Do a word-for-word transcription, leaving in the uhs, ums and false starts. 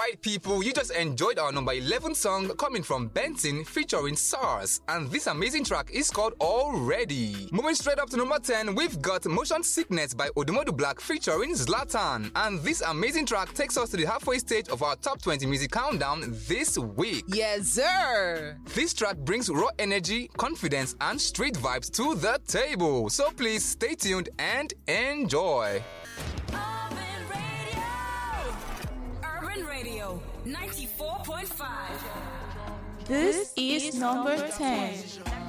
Alright people, you just enjoyed our number eleven song coming from Benson featuring SARS, and this amazing track is called Already. Moving straight up to number ten, we've got Motion Sickness by Odumodu Black featuring Zlatan, and this amazing track takes us to the halfway stage of our top twenty music countdown this week. Yes sir! This track brings raw energy, confidence and street vibes to the table, so please stay tuned and enjoy. ninety-four point five. This is number ten.